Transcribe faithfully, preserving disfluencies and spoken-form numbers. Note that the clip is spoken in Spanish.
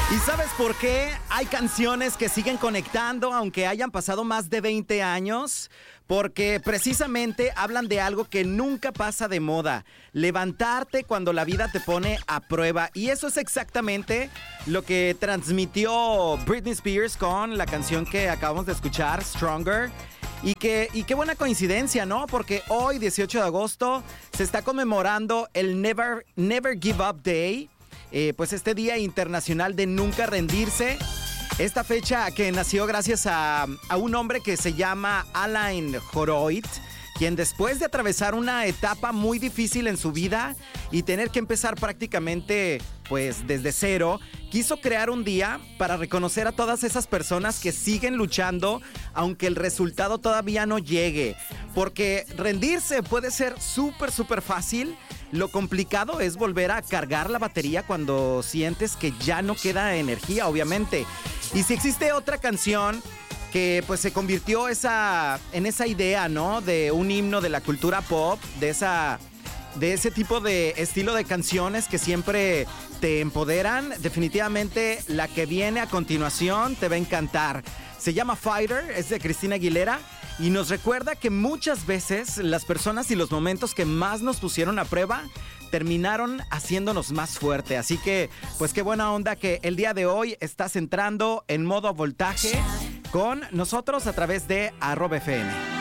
¿Y sabes por qué hay canciones que siguen conectando aunque hayan pasado más de veinte años? Porque precisamente hablan de algo que nunca pasa de moda, levantarte cuando la vida te pone a prueba. Y eso es exactamente lo que transmitió Britney Spears con la canción que acabamos de escuchar, Stronger. Y, que, y qué buena coincidencia, ¿no? Porque hoy, dieciocho de agosto, se está conmemorando el Never, Never Give Up Day. Eh, pues este Día Internacional de Nunca Rendirse. Esta fecha que nació gracias a, a un hombre que se llama Alain Horoit, quien después de atravesar una etapa muy difícil en su vida y tener que empezar prácticamente pues desde cero, quiso crear un día para reconocer a todas esas personas que siguen luchando aunque el resultado todavía no llegue. Porque rendirse puede ser súper, súper fácil. Lo complicado es volver a cargar la batería cuando sientes que ya no queda energía, obviamente. Y si existe otra canción que pues se convirtió esa, en esa idea, ¿no? De un himno de la cultura pop, de esa... de ese tipo de estilo de canciones que siempre te empoderan, definitivamente la que viene a continuación te va a encantar. Se llama Fighter, es de Cristina Aguilera y nos recuerda que muchas veces las personas y los momentos que más nos pusieron a prueba terminaron haciéndonos más fuerte. Así que, pues qué buena onda que el día de hoy estás entrando en modo voltaje con nosotros a través de arroba F M.